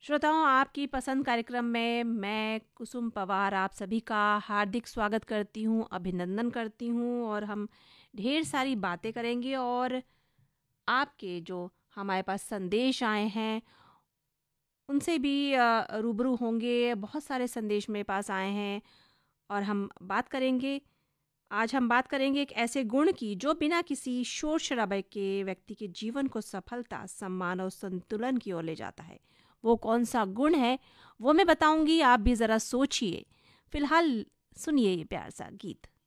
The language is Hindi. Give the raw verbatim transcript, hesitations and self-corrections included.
श्रोताओं, आपकी पसंद कार्यक्रम में मैं कुसुम पवार आप सभी का हार्दिक स्वागत करती हूँ, अभिनंदन करती हूँ और हम ढेर सारी बातें करेंगे और आपके जो हमारे पास संदेश आए हैं उनसे भी अ, रूबरू होंगे। बहुत सारे संदेश मेरे पास आए हैं और हम बात करेंगे। आज हम बात करेंगे एक ऐसे गुण की जो बिना किसी शोर शराबे के व्यक्ति के जीवन को सफलता, सम्मान और संतुलन की ओर ले जाता है। वो कौन सा गुण है वो मैं बताऊंगी, आप भी ज़रा सोचिए। फिलहाल सुनिए ये प्यार सा गीत।